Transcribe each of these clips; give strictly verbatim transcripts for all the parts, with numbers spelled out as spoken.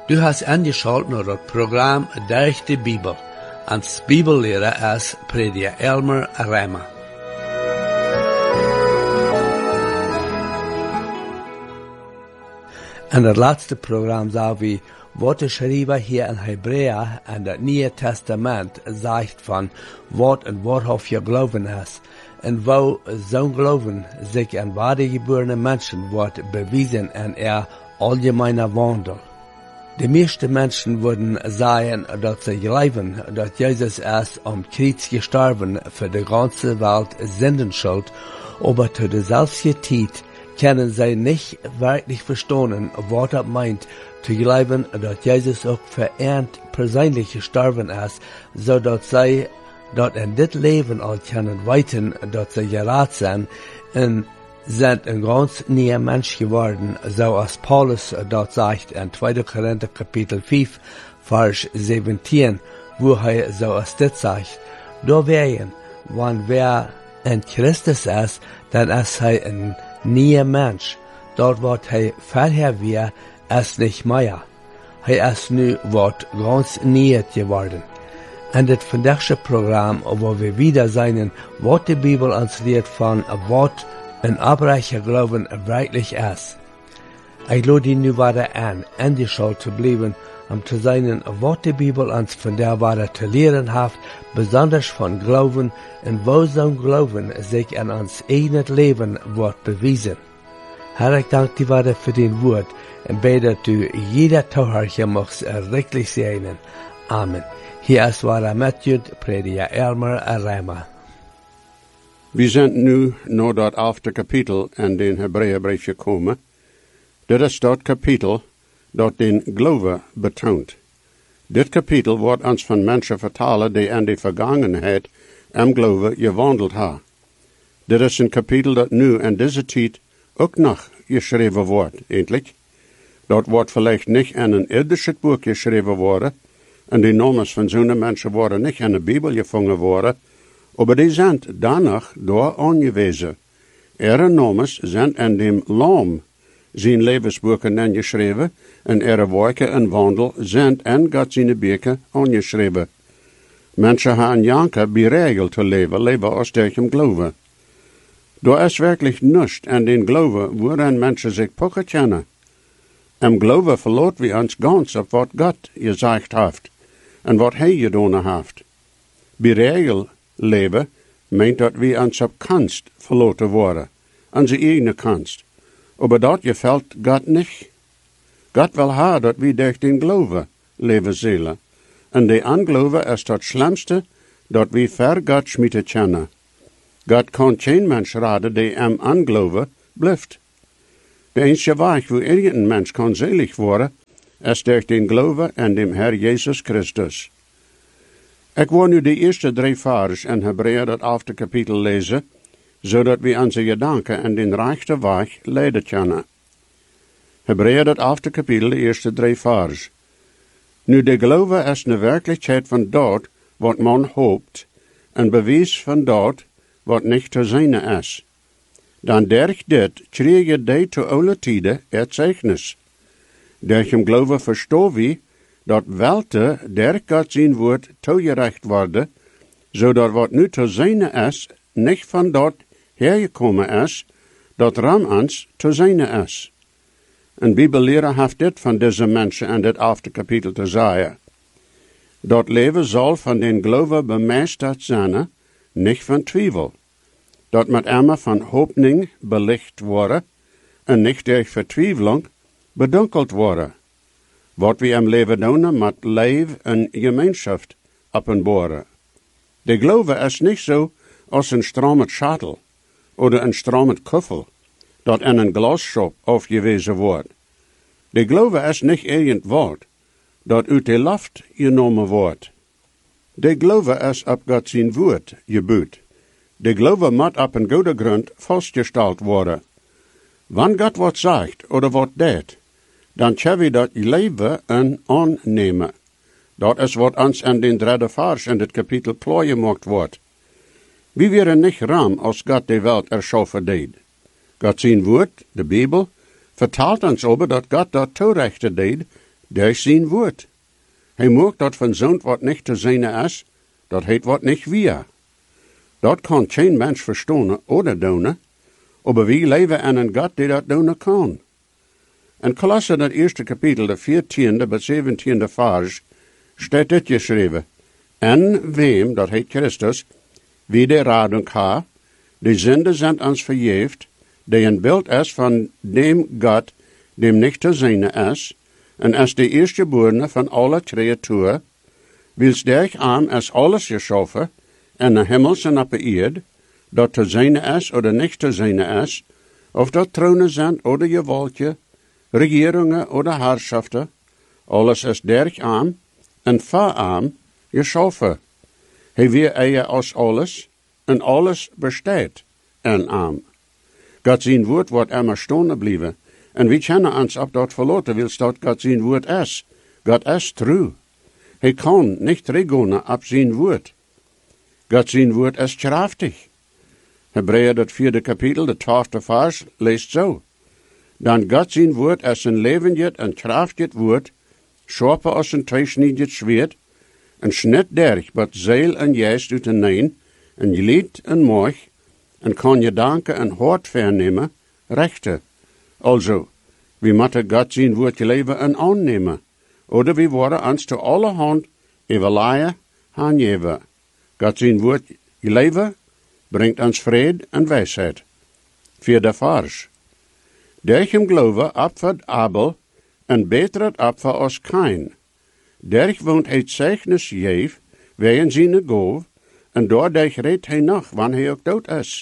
Du hast angeschaut naar het programma Durch de Bibel. Als Bibellehrer is prediker Elmer Rema. In het laatste programma zagen we wat de schrijver hier in Hebreeën en het Nieuwe Testament zegt van wat en waarop je geloven is. En wo zo'n geloven zich aan wedergeborene mensen wordt bewezen in er allgemeine wandel. De meeste mensen worden zeggen dat ze geloven dat Jezus is om Kreuz gestorben voor de ganze Welt Sündenschuld, aber zu derselben Zeit können sie nicht wirklich verstehen, was das meint, zu glauben, dass Jesus auch für ihn persönlich gestorben ist, so dass sie dort in dit Leben auch können weiten, dass sie gerettet sind, und sind ein ganz neuer Mensch geworden, so als Paulus dort sagt in zweiter Korinther Kapitel fünf, Vers siebzehn, wo er so als dit sagt, da werden, wenn wer in Christus ist, dann ist er ein neuer Mensch. Dort wird er vorher wie es nicht mehr. Er ist nu wat ganz neuer geworden. In dit vandaagse Programm, wo wir wieder sehen, was die Bibel uns lehrt von, was ein abbrecher Glauben wirklich ist. Ich lade ihn nu weiter an, in die Schule zu bleiben, um zu sehen, was die Bibel uns von der weiter zu lehren hat, besonders von Glauben und wo so ein Glauben sich in uns eigenes Leben wird bewiesen. Herr, ich danke dir weiter für den Wort und bete, dass du jeder Zuhörer machst richtig segnen. Amen. Hier ist weiter Matthew, Prediger Elmer Rema. We zijn nu naar dat elfde kapitel in den Hebreeënbrief gekomen. Dit is dat kapitel dat den geloven betoont. Dit kapitel wordt ons van mensen vertalen die in de vergangenheid am geloven gewandeld hebben. Dit is een kapitel dat nu in deze tijd ook nog geschreven wordt, eindelijk. Dat wordt vielleicht niet in een irdisches boek geschreven worden, en die nommers van zo'n mensen worden niet in de Bibel gevangen worden, aber die sind danach door aangewezen. Ihre nommers zijn in dem Lam zijn levensboeken ingeschreven, en ihre werken en wandel zijn in God zijn boeken aangeschreven. Mensen hebben janken beregeld te leven, leven als tegen geloven. Door is wirklich nichts in den geloven waarin mensen zich pochen kennen. Im geloven verlaat we ons ganz op wat God gezegd heeft, en wat hij gedaan heeft. Beregeld leven meint dat we ons op kunst verloten worden, onze eigen kunst. Aber dat gefällt God nicht. God wil ha dat we durch den geloven leven zullen. En de angeloven is dat schlimmste dat we ver God schmieten kennen. God kan geen mens raden die am angeloven blijft. De enige weg wo irgendein mens kan selig worden, is durch den geloven en dem Herr Jesus Christus. Ik wil nu de eerste drie vers in Hebreeën dat elfde kapitel lezen, zodat we onze gedanken in den rechte weg leiden kunnen. Hebreeën dat elfde kapitel, de eerste drie vers. Nu de geloven is de werkelijkheid van dat wat man hoopt, en bewijs van dat wat niet te zijn is. Dan durch dit kreeg je de te alle tijden het zegnis. Durch hem geloven verstaan we dat welte der God zijn woord toegerecht worden, zodat wat nu te zijn is, niet van dat hergekomen is, dat ram ons te zijn is. Een bibelleraar heeft dit van deze mensen in dit elfde kapitel te zeggen. Dat leven zal van den geloven bemeesterd zijn, niet van twijfel. Dat met emmer van hoopning belicht worden, en niet durch vertwijfeling bedunkeld worden. Wat we im leven doen, met leef en gemeenschap openbaren. De geloven is niet zo als een stromet schatel, oder een stromet kuffel, dat in een glasschop afgewezen wordt. De geloven is niet irgend woord, dat uit de lucht genomen wordt. De geloven is op God zijn woord gebuut. De geloven moet op een goede grond vastgesteld worden. Wanneer God wat zegt, oder wat deed, dan kunnen we dat leven en aannemen. Dat is wat ons in den derde vers in dit kapitel klaar gemaakt wordt. We waren niet ram als God de wereld erschaffen deed. God zijn woord, de Bijbel, vertelt ons over dat God dat toerechten deed Durch zijn woord. Hij maakt dat van zo'n wat niet te zijn is, dat heet wat niet wir. Dat kan geen mens verstaan oder doen, aber wie leven in een God die dat doen kan. In Kolosse, dat eerste kapitel, de veertiende bij zeventiende vers, staat dit geschreven. En wem, dat heet Christus, wie de radung ha, de zinde zijn ons vergeeft, die een beeld is van dem God, dem niet te zijn is, en als de eerstgeborene van alle creatuur, wils derch aan is alles geschaffen, en de hemels en op de eerd, dat te zijn is oder niet te zijn is, of dat tronen zijn oder gewaltje, regeringen oder herrschaften, alles is derch aan, en va aan, geschaffen. Hij weer eie als alles, en alles bestaat en aan. God zijn woord wordt immer stonden blijven, en wie kennen ons op dat verloten, wil dat God zijn woord is. God is true. Hij kan niet regelen op zijn woord. God zijn woord is krachtig. Hebreeën dat vierde kapitel, de twaalfde vers, leest zo. Dan God zijn woord is een levendig en krachtig woord, scherper als een tweesniedig zwaard, en snit derg, wat zeil en geest uit een nein, en lied en mocht, en kan je danken en hart vernemen, rechte. Also, wie moeten God zijn woord leven en aannemen, oder wie worden ons te alle hand evenlaaien aangeven. God zijn woord leven brengt ons vrede en wijsheid. Vierde vers. Durch hem geloven opvert Abel, en beteret opfer als Kain. Derch woont hij zeichnis jeef, wegen zijn goof, en doordurch redt hij nog, wanneer hij ook dood is.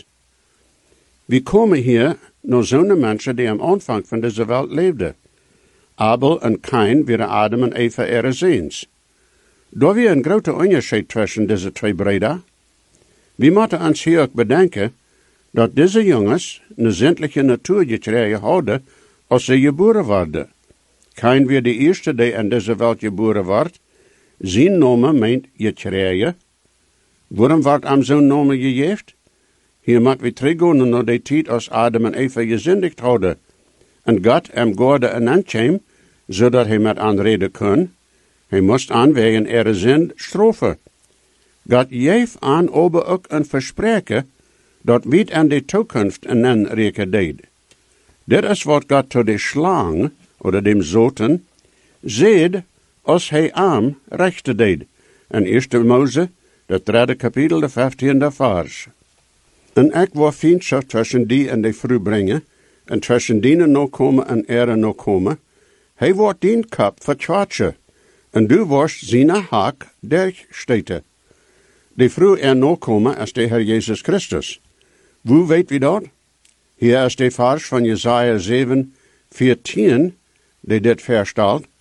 We komen hier naar zo'n mensen die am aanvang van deze wereld leefden. Abel en Kain waren Adam en Eva ihre ziens. Daar weer een grote onderscheid tussen deze twee brüder. We moeten ons hier ook bedenken dat deze jongens een zindelijke natuur gekregen hadden als ze geboren worden. Kain weer de eerste die in deze wereld geboren wordt. Zijn naam meint gekregen. Waarom wordt hem zo'n naam gegeven? Hier moet we teruggaan naar de tijd als Adam en Eva gezindigd hadden. En God hem gorde en aankwam, zodat hij met aanreden kon. Hij moest aanwegen er zin straffen. God geef aan ober ook een verspreken, dat weet aan de toekomst en een reken deed. Dit is wat God tot de slang, oder dem zoten, zeed, als hij aan rechte deed. En eerste Mose, de derde kapitel, de vijftiende vers. En ik wil vriendschap tussen die en de vrouw brengen, en tussen die nog komen en er nog komen. Hij wordt dien kap vertwaartje, en du worst zijn haak durchsteten. De vrouw er nog komen is de Heer Jezus Christus. Hoe weet wie dat? Hier is de vers van Jesaja zeven, veertien, die dit verstelt.